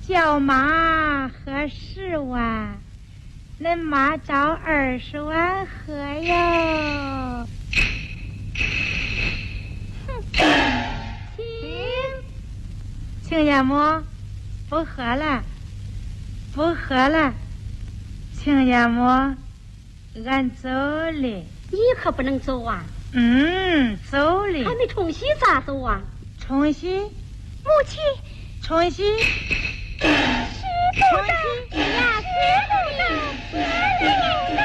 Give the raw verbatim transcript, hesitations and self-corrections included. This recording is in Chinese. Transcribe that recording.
叫妈喝十万，恁妈找二十万喝哟。停，亲家母，不喝了，不喝了，亲家母，俺走了。 你可不能走啊！ 嗯，走了。 还没冲洗咋走啊？ 冲洗， 母亲， 冲洗， 石头的呀，石头的，石头的。